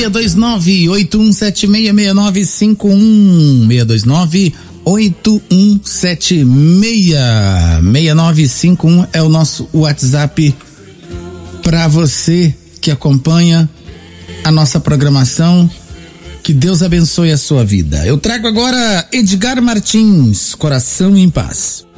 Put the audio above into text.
629-8176-6951. 629-8176-6951 é o nosso WhatsApp para você que acompanha a nossa programação. Que Deus abençoe a sua vida. Eu trago agora Edgar Martins, Coração em Paz.